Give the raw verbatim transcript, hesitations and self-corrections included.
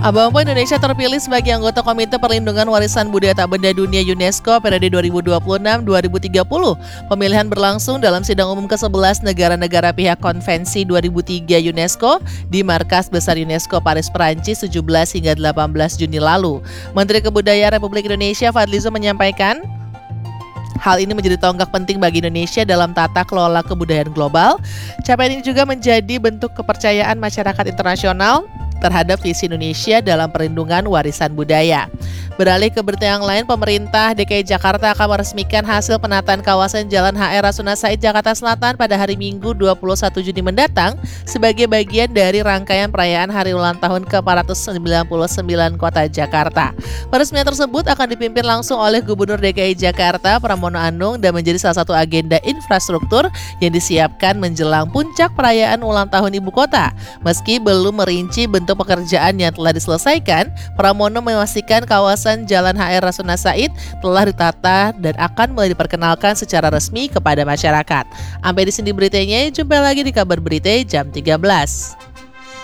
Abang None Indonesia terpilih sebagai anggota Komite Perlindungan Warisan Budaya Tak Benda Dunia UNESCO periode dua ribu dua puluh enam sampai dua ribu tiga puluh. Pemilihan berlangsung dalam sidang umum ke sebelas negara-negara pihak Konvensi dua ribu tiga UNESCO di Markas Besar UNESCO Paris, Perancis tujuh belas hingga delapan belas Juni lalu. Menteri Kebudayaan Republik Indonesia Fadlizon menyampaikan, hal ini menjadi tonggak penting bagi Indonesia dalam tata kelola kebudayaan global. Capaian ini juga menjadi bentuk kepercayaan masyarakat internasional terhadap visi Indonesia dalam perlindungan warisan budaya. Beralih ke berita yang lain, pemerintah D K I Jakarta akan meresmikan hasil penataan kawasan Jalan H R Rasuna Said, Jakarta Selatan pada hari Minggu dua puluh satu Juni mendatang sebagai bagian dari rangkaian perayaan hari ulang tahun ke empat ratus sembilan puluh sembilan Kota Jakarta. Peresmian tersebut akan dipimpin langsung oleh Gubernur D K I Jakarta Pramono Anung dan menjadi salah satu agenda infrastruktur yang disiapkan menjelang puncak perayaan ulang tahun Ibu Kota. Meski belum merinci bentuk pekerjaan yang telah diselesaikan, Pramono memastikan kawasan Jalan H R Rasuna Said telah ditata dan akan mulai diperkenalkan secara resmi kepada masyarakat. Sampai di sini beritanya, jumpa lagi di kabar berita jam tiga belas.